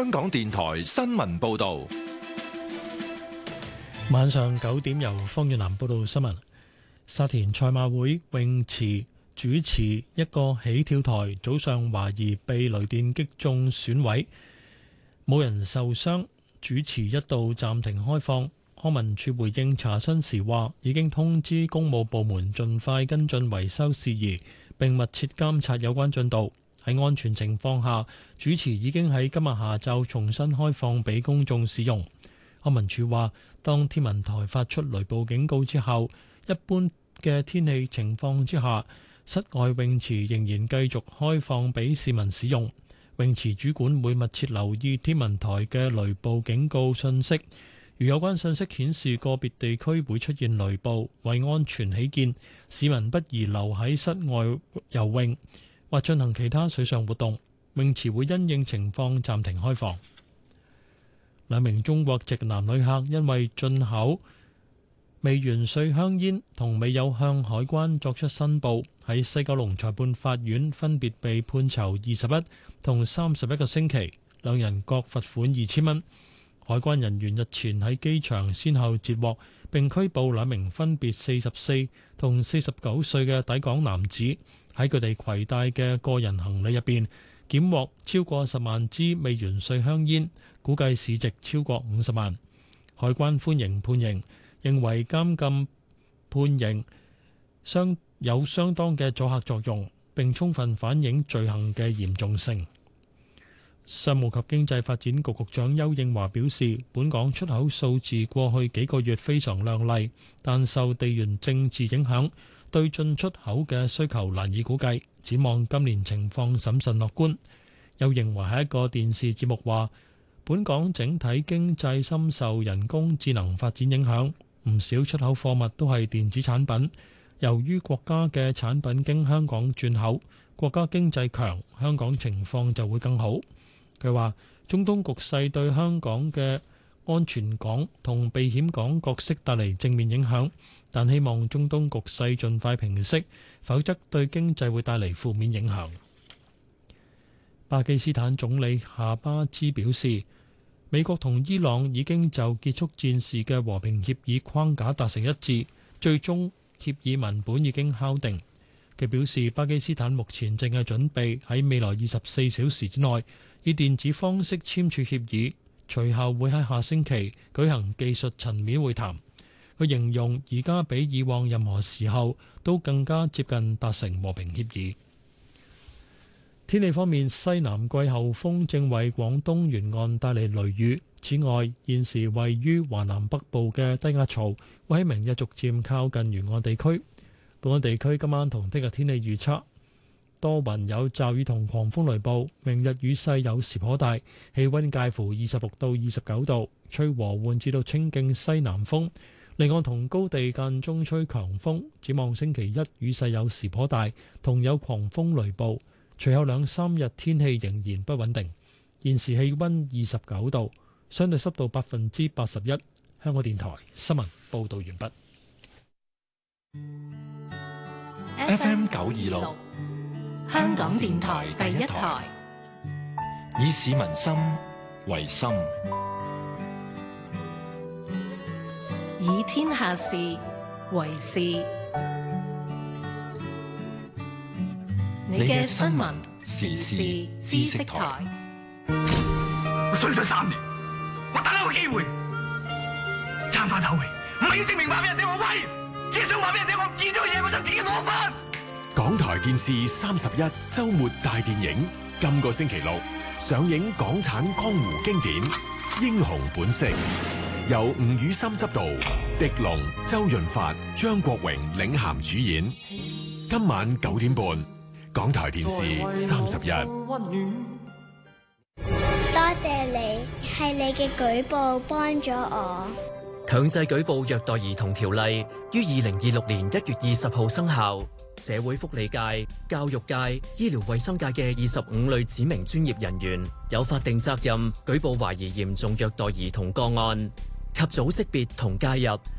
香港電台新聞報道。 晚上9點由方遠南報道新聞。沙田賽馬會泳池主持一個起跳台早上懷疑被雷電擊中損毀，冇人受傷，主池一度暫停開放。康文署回應查詢時話，已經通知公務部門盡快跟進維修事宜，並密切監察有關進度。喺安全情況下，主池已經喺今日下晝重新開放俾公眾使用。康文署話，當天文台發出雷暴警告之後，一般嘅天氣情況之下，室外泳池仍然繼續開放俾市民使用。泳池主管會密切留意天文台嘅雷暴警告信息，如有關信息顯示個別地區會出現雷暴，為安全起見，市民不宜留喺室外游泳或進行其他水上活動。泳池會因應情況暫停開放。兩名中國籍男旅客因為進口未完稅香煙同未有向海關作出申報，喺西九龍裁判法院分別被判囚21同31個星期，兩人各罰款2000蚊。海關人員日前喺機場先後截獲並拘捕兩名分別44同49歲嘅抵港男子，喺佢哋攜帶嘅個人行李入邊檢獲超過10萬支未完稅香煙，估計市值超過50萬。海關歡迎判刑，認為監禁判刑有相當嘅阻嚇作用，並充分反映罪行嘅嚴重性。商務及經濟發展局局長邱應華表示，本港出口數字過去幾個月非常亮麗，但受地緣政治影響，對進出口嘅需求難以估計。展望今年情況審慎樂觀。邱應華喺一個電視節目話，本港整體經濟深受人工智能發展影響，唔少出口貨物都係電子產品。由於國家嘅產品經香港轉口，國家經濟強，香港情況就會更好。佢話，中東局勢對香港嘅安全港同避險港角色帶嚟正面影響，但希望中東局勢盡快平息，否則對經濟會帶嚟負面影響。巴基斯坦總理夏巴茲表示，美國同伊朗已經就結束戰事嘅和平協議框架達成一致，最終協議文本已經敲定。佢表示，巴基斯坦目前正係準備喺未來24小時之內以電子方式簽署協議，隨後會喺下星期舉行技術層面會談。佢形容而家比以往任何時候都更加接近達成和平協議。天氣方面，西南季候風正為廣東沿岸帶嚟雷雨。此外，現時位於華南北部嘅低壓槽會喺明日逐漸靠近沿岸地區。本港地區今晚同聽日天氣預測，多雲有驟雨同狂風雷暴，明日雨勢有時頗大，氣溫介乎26到29度，吹和緩至到清勁西南風，離岸同高地間中吹強風。展望星期一雨勢有時頗大，同有狂風雷暴，隨後2-3日天氣仍然不穩定。現時氣溫29度，相對濕度81%。香港電台新聞報道完畢。 FM 926， 香港電台第一台， 以市民心為心， 以天下事為事。你嘅新聞時事知識台。 我衰咗3年，我等一個機會，爭翻口氣，唔係要證明話俾人聽我威。只係想話俾人聽，我唔見咗嘅嘢，我想自己攞翻。 港台電視31週末大電影，今個星期六上映港產江湖經典《英雄本色》，由吳宇森執導，狄龍、周潤發、張國榮領銜主演。今晚9點半，港台電視31。 多謝你，係你嘅舉報幫咗我。 強制舉報虐待兒童條例於2026年1月20號生效。社會福利界、教育界、醫療衛生界嘅25類指明專業人員有法定責任舉報懷疑嚴重虐待兒童個案，及早識別同介入